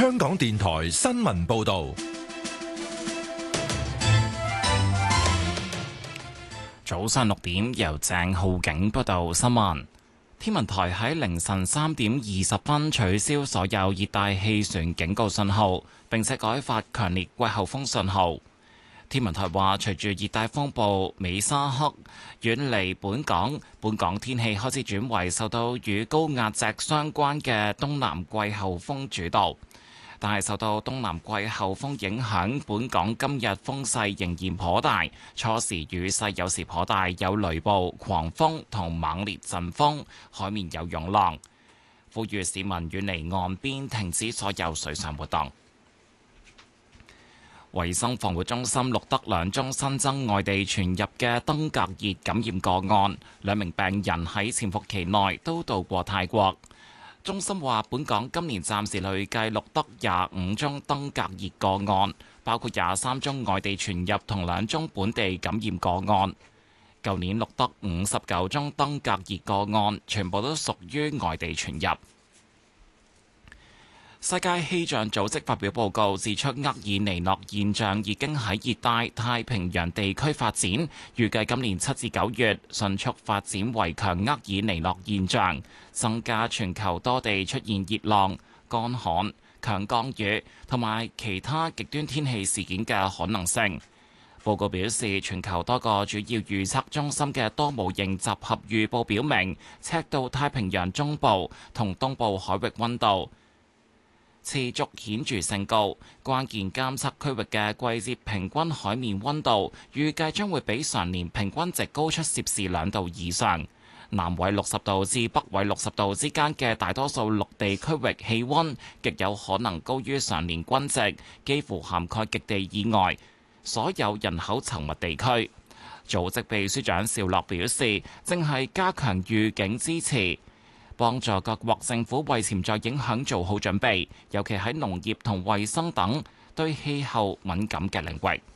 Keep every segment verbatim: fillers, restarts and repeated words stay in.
香港電台新聞報道。 早上六點，由鄭浩景報道新聞。天文台喺凌晨三點二十分取消所有熱帶氣旋警告信號，並且改發強烈季候風信號。天文台話，隨住熱帶風暴美沙克遠離本港，本港天氣開始轉為受到與高壓脊相關嘅東南季候風主導。但係受到東南季候風影響，本港今日風勢仍然頗大，初時雨勢有時頗大，有雷暴、狂風同猛烈陣風，海面有湧浪。呼籲市民遠離岸邊，停止所有水上活動。衛生防護中心錄得兩宗新增外地傳入嘅登革熱感染個案，兩名病人喺潛伏期內都到過泰國。中心話，本港今年暫時累計錄得廿五宗登革熱個案，包括廿三宗外地傳入同兩宗本地感染個案。舊年錄得五十九宗登革熱個案，全部都屬於外地傳入。世界氣象組織發表報告指出，厄爾尼諾現象已經喺熱帶太平洋地區發展，預計今年七至九月迅速發展為強厄爾尼諾現象，增加全球多地出現熱浪、乾旱、強降雨同埋其他極端天氣事件嘅可能性。報告表示，全球多個主要預測中心嘅多模型集合預報表明，赤道太平洋中部同東部海域溫度持續顯著升高，關鍵監測區域嘅季節平均海面溫度預計將會比常年平均值高出攝氏兩度以上。南緯六十度至北緯六十度之間嘅大多數陸地區域氣溫極有可能高於常年均值，幾乎涵蓋極地以外所有人口稠密地區。組織秘書長邵樂表示，正係加強預警支持，幫助各國政府為潛在影響做好準備，尤其喺農業同衛生等對氣候敏感嘅領域。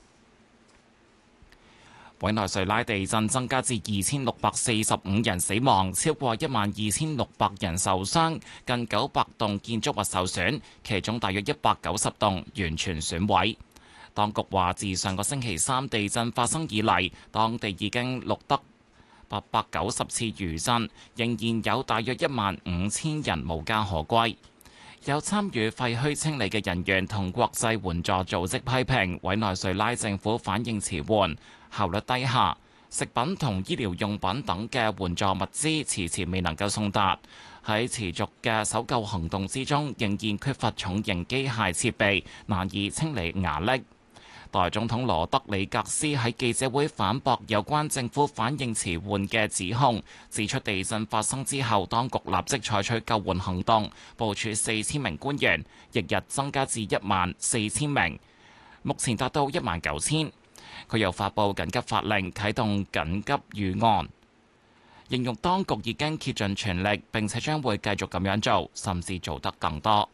委內瑞拉地震增加至二千六百四十五人死亡，超過一萬二千六百人受傷，近九百棟建築物受損，其中大約一百九十棟完全損毀。當局話，自上個星期三地震發生以嚟，當地已經錄得八百九十次餘震，仍然有大約一萬五千人無家可歸。有參與廢墟清理嘅人員同國際援助組織批評委內瑞拉政府反應遲緩、效率低下，食品同醫療用品等嘅援助物資遲遲未能夠送達。喺持續嘅搜救行動之中，仍然缺乏重型機械設備，難以清理瓦礫。代總統羅德里格斯喺記者會反駁有關政府反應遲緩嘅指控，指出地震發生之後，當局立即採取救援行動，部署四千名官員，翌日增加至一萬四千名，目前達到一萬九千。佢又發布緊急法令，啟動緊急預案，形容當局已經竭盡全力，並且將會繼續咁樣做，甚至做得更多。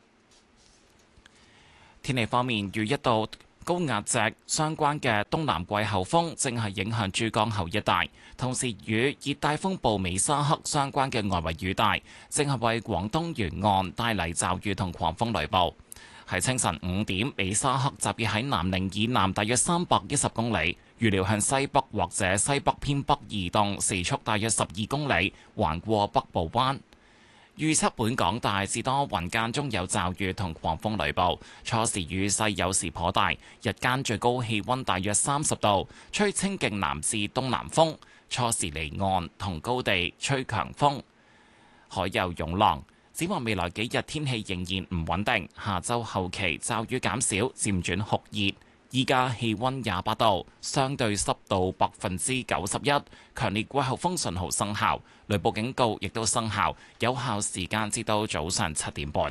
天氣方面，與一道高壓脊相關嘅東南季候風正係影響珠江口一帶，同時與熱帶風暴美沙克相關嘅外圍雨帶正係為廣東沿岸帶嚟驟雨同狂風雷暴。喺清晨五點，美沙克集結喺南寧以南大約三百一十公里，預料向西北或者西北偏北移動，時速大約十二公里，橫過北部灣。預測本港大致多雲，間中有驟雨同狂風雷暴，初時雨勢有時頗大，日間最高氣溫大約三十度，吹清勁南至東南風，初時離岸同高地吹強風，海有湧浪。展望未來幾日天氣仍然唔穩定，下週後期驟雨減少，漸轉酷熱。依家氣溫廿八度，相對濕度百分之九十一，強烈季候風信號生效，雷暴警告亦都生效，有效時間至到早上七點半。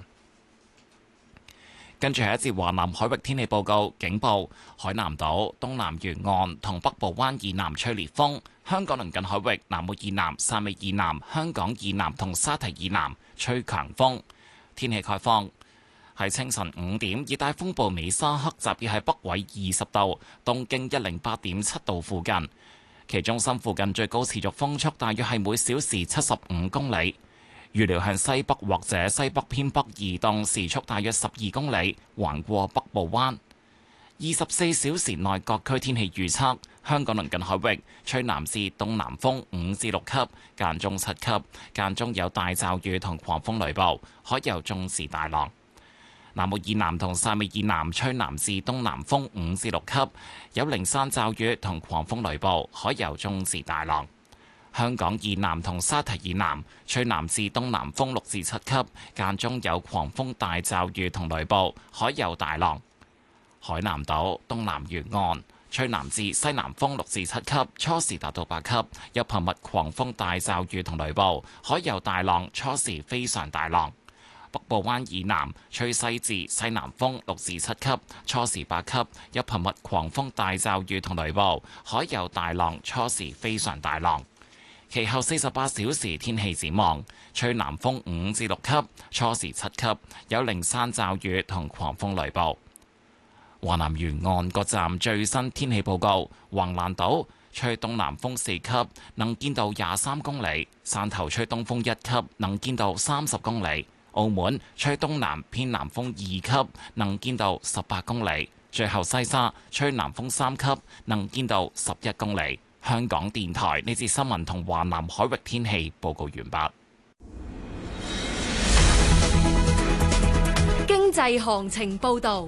跟住係一節華南海域天氣報告，警報：海南島、東南沿岸同北部灣以南吹烈風，香港鄰近海域南澳以南、汕尾以南、香港以南同沙堤以南吹強風。天氣概況。喺清晨五點，熱帶風暴美沙克集結喺北緯二十度、東經一零八點七度附近，其中心附近最高持續風速大約係每小時七十五公里。 預料向西北或者西北偏北移動，時速大約十二公里，橫過北部灣。二十四小時內各區天氣預測：香港鄰近海域吹南至東南風五至六級，間中七級，間中有大驟雨同狂風雷暴，海有中至大浪。南澳以南同汕尾以南吹南至東南風五至六級，有零散驟雨同狂風雷暴，海有中至大浪。香港以南同沙堤以南吹南至東南風六至七級，間中有狂風大驟雨同雷暴，海有大浪。海南島東南沿岸吹南至西南風六至七級，初時達到八級，有頻密狂風大驟雨同雷暴，海有大浪，初時非常大浪。北部灣以南吹西至西南風六至七級，初時八級，有頻密狂風大驟雨同雷暴，海有大浪，初時非常大浪。其後四十八小時天氣展望，吹南風五至六級，初時七級，有零散驟雨同狂風雷暴。華南沿岸各站最新天氣報告：橫瀾島吹東南風四級，能見度廿三公里；汕頭吹東風一級，能見度三十公里；澳門吹東南偏南風二級，能見度十八公里；最後西沙吹南風三級，能見度十一公里。香港電台呢節新聞同華南海域天氣報告完畢。 經濟行情報導。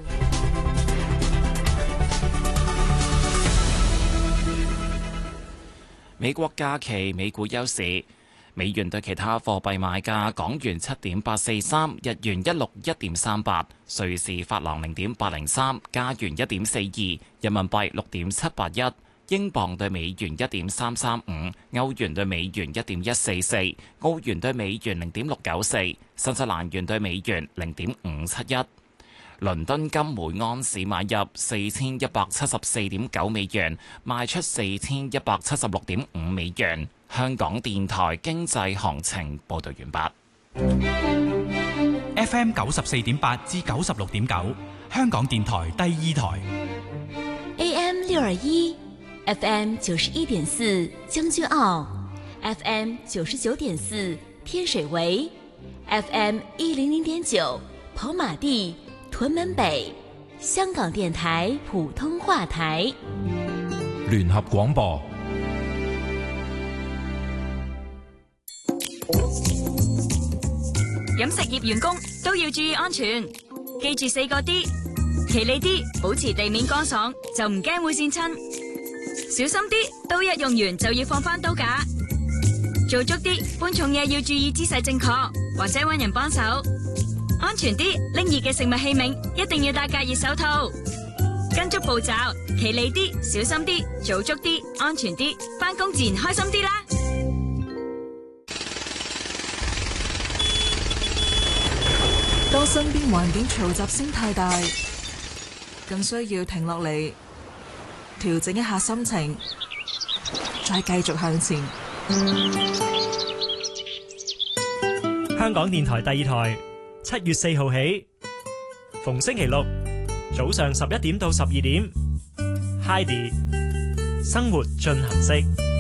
美國假期，美股休市，美元對其他貨幣買價：港元七點八四三，日元一六一點三八，瑞士法郎零點八零三，加元一點四二，人民幣六點七八一，英鎊對美元一點三三五，歐元對美元一點一四四，澳元對美元零點六九四，新西蘭元對美元零點五七一。倫敦金每安士買入四千一百七十四點九美元，賣出四千一百七十六點五美元。香港電台經濟行情報道完畢。 F M 九十四點八至九十六點九，香港電台第二台。 A M 六二一，F M 九十一點四將軍澳 ，F M 九十九點四天水圍 ，F M 一零零點九跑馬地。屯門北，香港電台普通話台， 聯合廣播。 飲食業員工都要注意安全，記住四個 D， 企理啲，保持地面乾爽，就唔驚會跣親；小心啲，刀一用完就要放返刀架；做足啲，搬重嘢要注意姿勢正確，或者搵人幫手。安全啲，拎熱嘅食物器皿一定要戴隔熱手套。跟足步驟，企理啲，小心啲，做足啲，安全啲，返工自然開心啲啦。 當身邊環境嘈雜聲太大，更需要停落嚟，調整一下心情，再繼續向前。 香港電台第二台。七月四號起，逢星期六早上十一點到十二點 ，Heidi 生活進行式，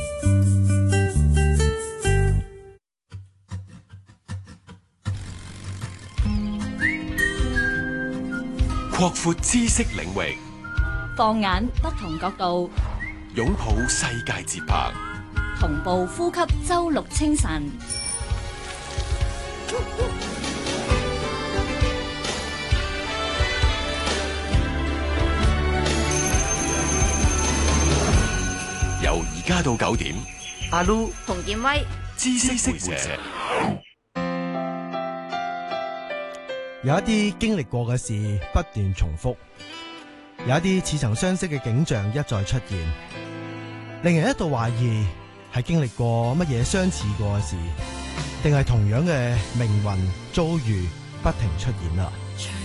擴闊知識領域， 放眼不同角度， 擁抱世界節拍， 同步呼吸周六清晨。 由而家到九點，阿 Lu 洪建威， 知識會社。 有一啲經歷過嘅事不斷重複，有一啲似曾相識嘅景象一再出現，令人一度懷疑係經歷過乜嘢相似過嘅事，定係同樣嘅命運遭遇不停出現啦。